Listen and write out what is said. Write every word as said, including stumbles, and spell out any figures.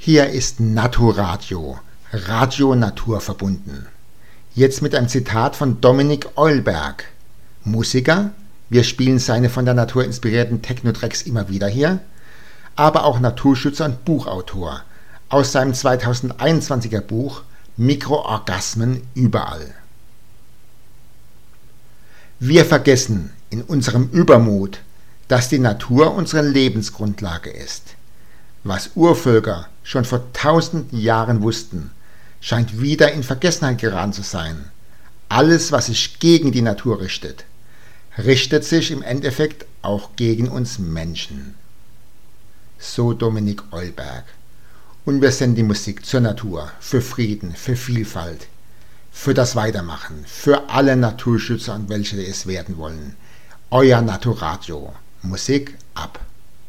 Hier ist Naturadio, Radio Natur verbunden. Jetzt mit einem Zitat von Dominik Eulberg. Musiker, wir spielen seine von der Natur inspirierten Techno-Tracks immer wieder hier, aber auch Naturschützer und Buchautor aus seinem zweitausendeinundzwanziger Buch Mikroorgasmen überall. Wir vergessen in unserem Übermut, dass die Natur unsere Lebensgrundlage ist. Was Urvölker schon vor tausenden Jahren wussten, scheint wieder in Vergessenheit geraten zu sein. Alles, was sich gegen die Natur richtet, richtet sich im Endeffekt auch gegen uns Menschen. So Dominik Eulberg. Und wir senden die Musik zur Natur, für Frieden, für Vielfalt, für das Weitermachen, für alle Naturschützer und welche es werden wollen. Euer Naturadio. Musik ab.